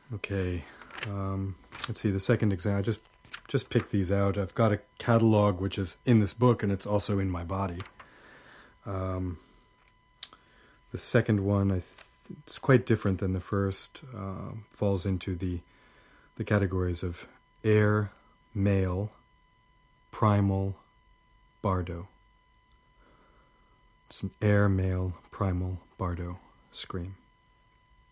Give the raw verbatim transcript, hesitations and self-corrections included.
Okay, um, let's see, the second exam, I just, just picked these out. I've got a catalog which is in this book, and it's also in my body. Um, the second one, I th- it's quite different than the first, uh, falls into the, the categories of air, male, primal, bardo. It's an air, male, primal, bardo scream.